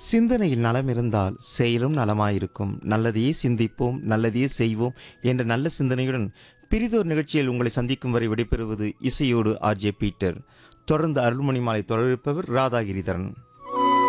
சிந்தனையில் நலம் இருந்தால் செயலும் நலமாயிருக்கும். நல்லதையே சிந்திப்போம், நல்லதையே செய்வோம் என்ற நல்ல சிந்தனையுடன் பிரிதோர் நிகழ்ச்சியில் உங்களை சந்திக்கும் வரை விடைபெறுவது இசையோடு ஆர்ஜே பீட்டர். தொடர்ந்து அருள்மணி மாலை தொடர்பிப்பவர் ராதாகிரிதரன்.